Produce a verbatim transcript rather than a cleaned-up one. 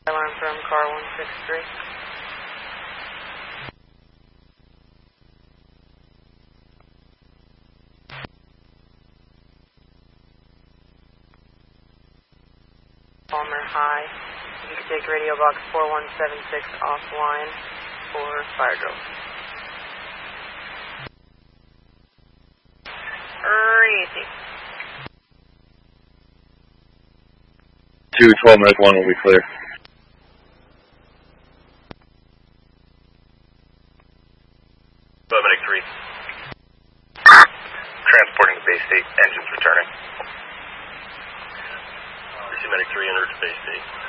Alarm from car one six three. Palmer High. If you could take radio box four one seven six offline for fire drill. Easy. two twelve Medic one will be clear. Medic three. Transporting to Bay State, engines returning. Medic three, entered Bay State.